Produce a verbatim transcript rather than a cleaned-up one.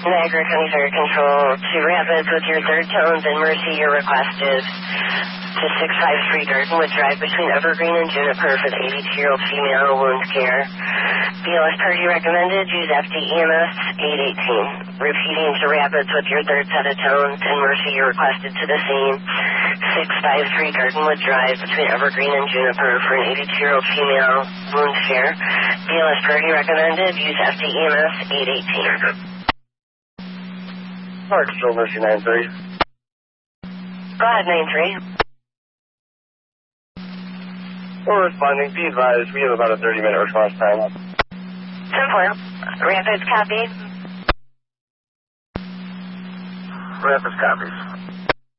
Niagara County Fire Control to Rapids with your third tones and Mercy. Your request is to six five three Gardenwood Drive between Evergreen and Juniper for the eighty-two-year-old female wound care. B L S party recommended. Use F D E M S eight eighteen. Repeating to Rapids with your third set of tones and Mercy. You requested to the scene. six five three Gardenwood Drive between Evergreen and Juniper for an eighty-two-year-old female wound care. B L S party recommended. Use F D E M S eight eighteen. Fire Control, Mercy nine three. Go ahead, nine three. We're responding. Be advised, we have about a thirty minute response time. ten four. Rapids copy. Rapids copies.